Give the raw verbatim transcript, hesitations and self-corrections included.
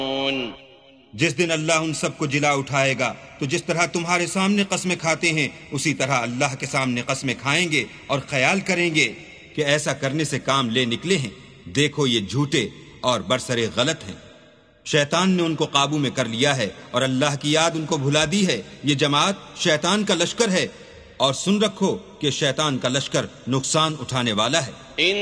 जिस दिन अल्लाह उन सबको जिला उठाएगा तो जिस तरह तुम्हारे सामने कस्में खाते हैं उसी तरह अल्लाह के सामने कस्में खाएंगे और ख्याल करेंगे कि ऐसा करने से काम ले निकले हैं। देखो ये झूठे और बरसरे गलत हैं। शैतान ने उनको काबू में कर लिया है और अल्लाह की याद उनको भुला दी है। ये जमात शैतान का लश्कर है और सुन रखो कि शैतान का लश्कर नुकसान उठाने वाला है।